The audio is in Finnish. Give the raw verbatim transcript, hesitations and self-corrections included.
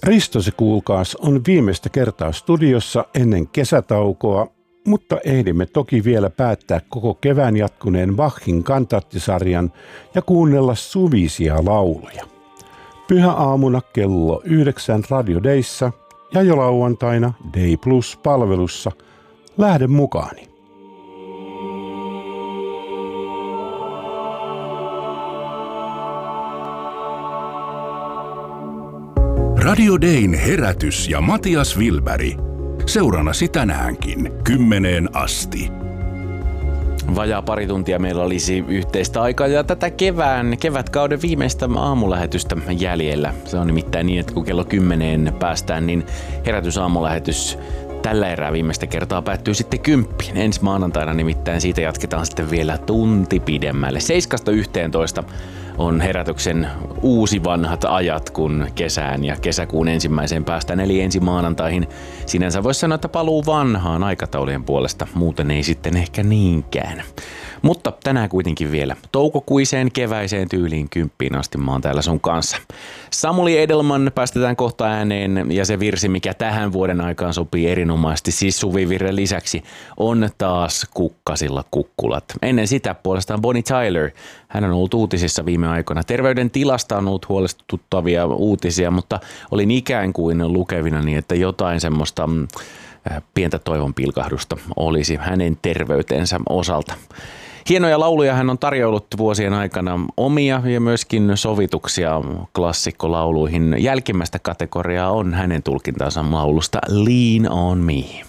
Risto se kuulkaas on viimeistä kertaa studiossa ennen kesätaukoa, mutta ehdimme toki vielä päättää koko kevään jatkuneen Bachin kantaattisarjan ja kuunnella suvisia lauluja. Pyhäaamuna kello yhdeksän Radio Dayssa ja jo lauantaina Day Plus-palvelussa. Lähde mukaani. Radio Dayn herätys ja Matias Wilberg. Seurannasi tänäänkin kymmeneen asti. Vajaa pari tuntia meillä olisi yhteistä aikaa ja tätä kevään, kevätkauden viimeistä aamulähetystä jäljellä. Se on nimittäin niin, että kun kello kymmeneen päästään, niin herätysaamulähetys tällä erää viimeistä kertaa päättyy sitten kymppiin. Ensi maanantaina nimittäin siitä jatketaan sitten vielä tunti pidemmälle. seiskasta yhteentoista on herätyksen uusi vanhat ajat, kun kesään ja kesäkuun ensimmäiseen päästään, eli ensi maanantaihin. Sinänsä voisi sanoa, että paluu vanhaan aikataulujen puolesta, muuten ei sitten ehkä niinkään. Mutta tänään kuitenkin vielä toukokuiseen keväiseen tyyliin kymppiin asti mä oon täällä sun kanssa. Samuli Edelman päästetään kohta ääneen ja se virsi, mikä tähän vuoden aikaan sopii erinomaisesti, siis suvivirren lisäksi, on taas Kukkasilla kukkulat. Ennen sitä puolestaan Bonnie Tyler. Hän on ollut uutisissa viime aikoina. Terveydentilasta on ollut huolestuttavia uutisia, mutta olin ikään kuin lukevina niin, että jotain semmoista pientä toivon pilkahdusta olisi hänen terveytensä osalta. Hienoja lauluja hän on tarjoillut vuosien aikana, omia ja myöskin sovituksia klassikkolauluihin. Jälkimmäistä kategoriaa on hänen tulkintansa laulusta Lean on Me.